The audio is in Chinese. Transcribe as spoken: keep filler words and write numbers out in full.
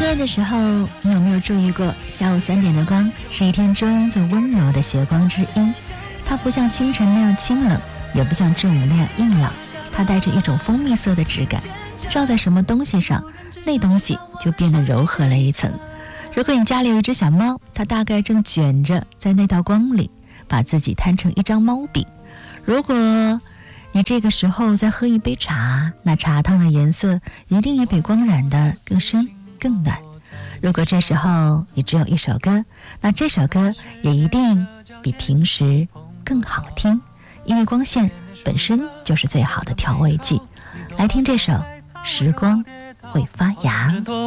夜的时候，你有没有注意过，下午三点的光是一天中最温柔的斜光之一？它不像清晨那样清冷，也不像正午那样硬朗，它带着一种蜂蜜色的质感，照在什么东西上，那东西就变得柔和了一层。如果你家里有一只小猫，它大概正卷着在那道光里，把自己摊成一张猫饼。如果你这个时候再喝一杯茶，那茶汤的颜色一定也比光染的更深更暖。如果这时候你只有一首歌，那这首歌也一定比平时更好听，因为光线本身就是最好的调味剂。来听这首《时光会发芽》。